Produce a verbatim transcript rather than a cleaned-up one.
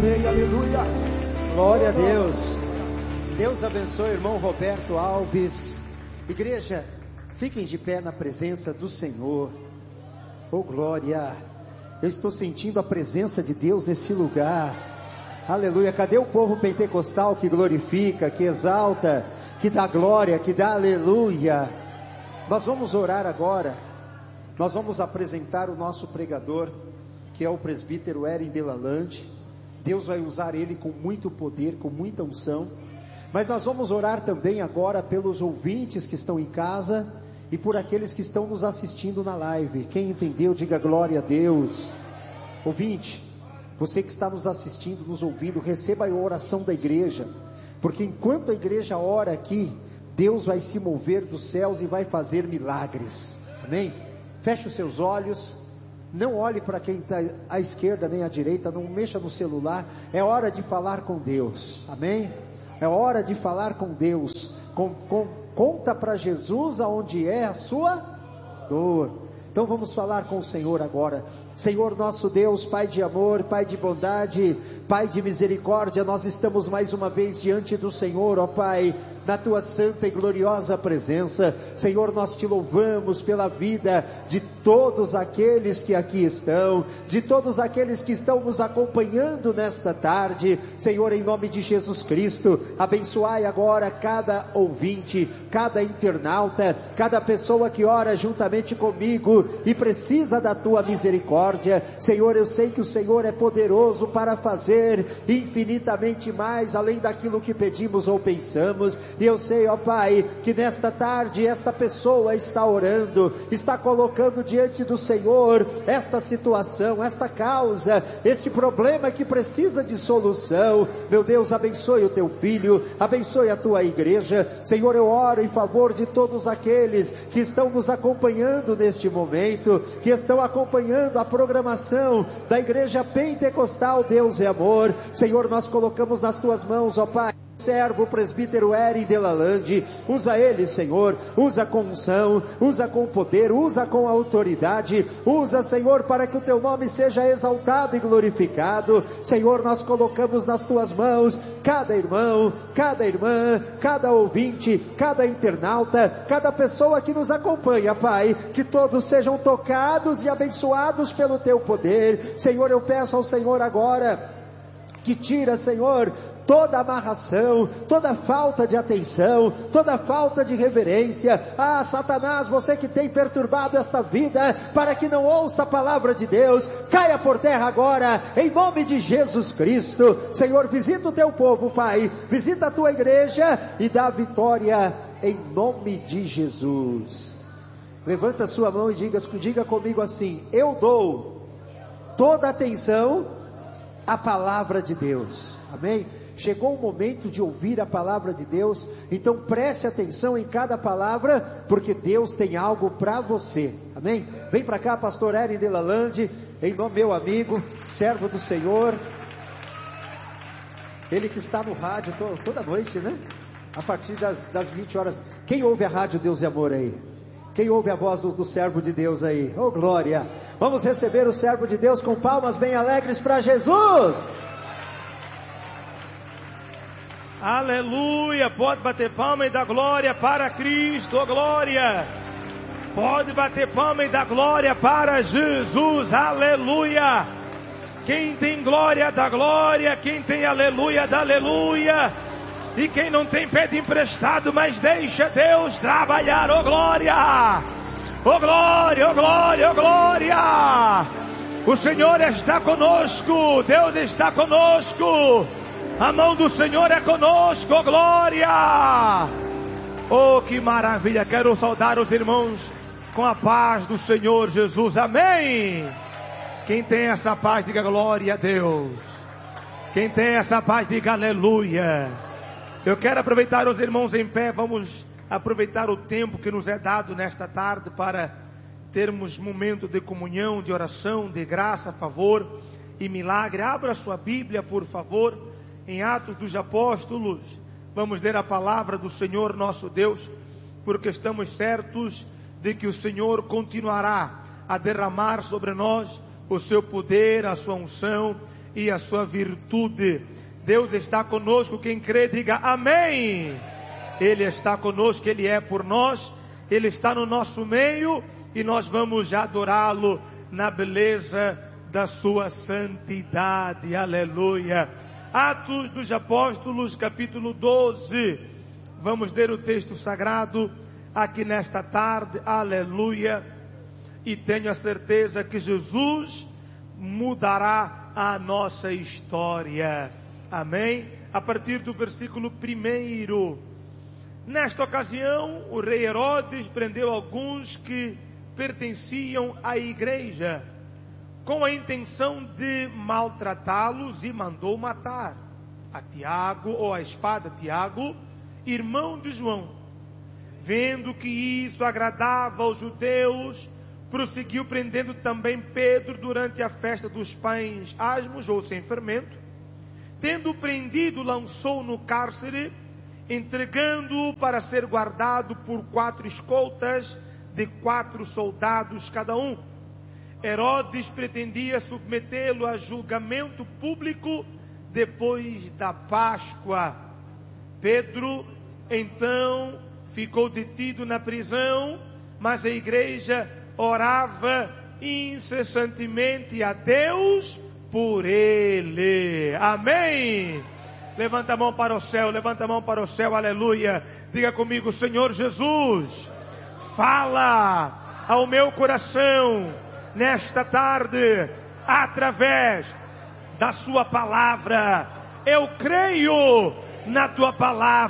Amém, aleluia. Glória a Deus. Deus abençoe o irmão Roberto Alves. Igreja, fiquem de pé na presença do Senhor. Oh glória. Eu estou sentindo a presença de Deus nesse lugar. Aleluia. Cadê o povo pentecostal que glorifica, que exalta, que dá glória, que dá aleluia? Nós vamos orar agora. Nós vamos apresentar o nosso pregador, que é o presbítero Eren Delalande. Deus vai usar ele com muito poder, com muita unção. Mas nós vamos orar também agora pelos ouvintes que estão em casa e por aqueles que estão nos assistindo na live. Quem entendeu, diga glória a Deus. Ouvinte, você que está nos assistindo, nos ouvindo, receba a oração da igreja, porque enquanto a igreja ora aqui, Deus vai se mover dos céus e vai fazer milagres. Amém? Feche os seus olhos. Não olhe para quem está à esquerda nem à direita, não mexa no celular. É hora de falar com Deus. Amém? É hora de falar com Deus. Com, com, conta para Jesus aonde é a sua dor. Então vamos falar com o Senhor agora. Senhor nosso Deus, Pai de amor, Pai de bondade, Pai de misericórdia, nós estamos mais uma vez diante do Senhor, ó Pai, na tua santa e gloriosa presença. Senhor, nós te louvamos pela vida de todos aqueles que aqui estão, de todos aqueles que estão nos acompanhando nesta tarde. Senhor, em nome de Jesus Cristo, abençoai agora cada ouvinte, cada internauta, cada pessoa que ora juntamente comigo e precisa da tua misericórdia. Senhor, eu sei que o Senhor é poderoso para fazer infinitamente mais além daquilo que pedimos ou pensamos. E eu sei, ó Pai, que nesta tarde esta pessoa está orando, está colocando diante do Senhor esta situação, esta causa, este problema que precisa de solução. Meu Deus, abençoe o teu filho, abençoe a tua igreja. Senhor, eu oro em favor de todos aqueles que estão nos acompanhando neste momento, que estão acompanhando a programação da igreja pentecostal Deus é Amor. Senhor, nós colocamos nas tuas mãos, ó Pai, servo, o presbítero Eren Delalande. Usa ele, Senhor, usa com unção, usa com poder, usa com autoridade, usa, Senhor, para que o teu nome seja exaltado e glorificado. Senhor, nós colocamos nas tuas mãos cada irmão, cada irmã, cada ouvinte, cada internauta, cada pessoa que nos acompanha, Pai, que todos sejam tocados e abençoados pelo teu poder. Senhor, eu peço ao Senhor agora que tira, Senhor, toda amarração, toda falta de atenção, toda falta de reverência. Ah, Satanás, você que tem perturbado esta vida para que não ouça a palavra de Deus, caia por terra agora, em nome de Jesus Cristo. Senhor, visita o teu povo, Pai, visita a tua igreja e dá vitória em nome de Jesus. Levanta a sua mão e diga, diga comigo assim: eu dou toda a atenção à palavra de Deus. Amém? Chegou o momento de ouvir a palavra de Deus, então preste atenção em cada palavra, porque Deus tem algo para você. Amém? Vem para cá, pastor Eren Delalande, em nome meu amigo, servo do Senhor, ele que está no rádio to, toda noite, né? A partir das, das vinte horas. Quem ouve a rádio Deus e Amor aí? Quem ouve a voz do, do servo de Deus aí? Oh glória! Vamos receber o servo de Deus com palmas bem alegres para Jesus! Aleluia, pode bater palma e dar glória para Cristo, oh glória, pode bater palma e dar glória para Jesus, aleluia. Quem tem glória dá glória, quem tem aleluia dá aleluia, e quem não tem pede emprestado, mas deixa Deus trabalhar, oh glória, oh glória, oh glória, oh glória. O Senhor está conosco, Deus está conosco. A mão do Senhor é conosco, oh glória! Oh, que maravilha! Quero saudar os irmãos com a paz do Senhor Jesus, amém! Quem tem essa paz, diga glória a Deus. Quem tem essa paz, diga aleluia. Eu quero aproveitar os irmãos em pé, vamos aproveitar o tempo que nos é dado nesta tarde para termos momento de comunhão, de oração, de graça, favor e milagre. Abra sua Bíblia, por favor, em Atos dos Apóstolos. Vamos ler a palavra do Senhor nosso Deus, porque estamos certos de que o Senhor continuará a derramar sobre nós o seu poder, a sua unção e a sua virtude. Deus está conosco, quem crê diga amém. Ele está conosco, Ele é por nós, Ele está no nosso meio e nós vamos adorá-lo na beleza da sua santidade. Aleluia. Atos dos Apóstolos, capítulo doze. Vamos ler o texto sagrado aqui nesta tarde. Aleluia. E tenho a certeza que Jesus mudará a nossa história. Amém? A partir do versículo primeiro. Nesta ocasião, o rei Herodes prendeu alguns que pertenciam à igreja, com a intenção de maltratá-los, e mandou matar a Tiago, ou a espada Tiago, irmão de João. Vendo que isso agradava aos judeus, prosseguiu prendendo também Pedro durante a festa dos pães asmos, ou sem fermento. Tendo prendido, lançou no cárcere, entregando-o para ser guardado por quatro escoltas de quatro soldados cada um. Herodes pretendia submetê-lo a julgamento público depois da Páscoa. Pedro, então, ficou detido na prisão, mas a igreja orava incessantemente a Deus por ele. Amém. Levanta a mão para o céu, levanta a mão para o céu, aleluia. Diga comigo: Senhor Jesus, fala ao meu coração nesta tarde, através da sua palavra. Eu creio na tua palavra.